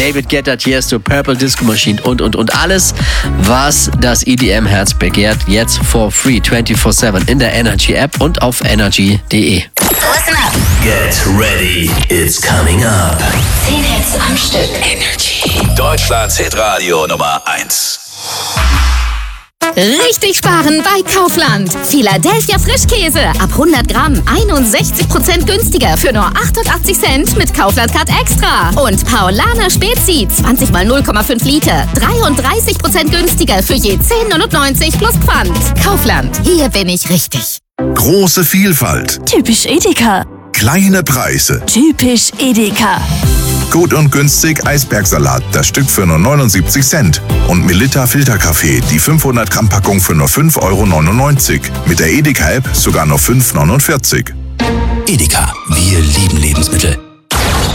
David Guetta, Tiesto, Purple Disco Machine und alles, was das EDM-Herz begehrt, jetzt for free 24/7 in der Energy App und auf energy.de. Listen up. Get ready, it's coming up. 10 Hits am Stück. Energy. Deutschlands Hitradio Nummer 1. Richtig sparen bei Kaufland. Philadelphia Frischkäse ab 100 Gramm 61% günstiger für nur 88 Cent mit Kaufland Card Extra. Und Paulaner Spezi 20 mal 0,5 Liter 33% günstiger für je 10,99 plus Pfand. Kaufland, hier bin ich richtig. Große Vielfalt. Typisch Edeka. Kleine Preise. Typisch Edeka. Gut und günstig Eisbergsalat, das Stück für nur 79 Cent. Und Melitta Filterkaffee, die 500 Gramm Packung für nur 5,99 €. Mit der Edeka-App sogar nur 5,49 €. Edeka, wir lieben Lebensmittel.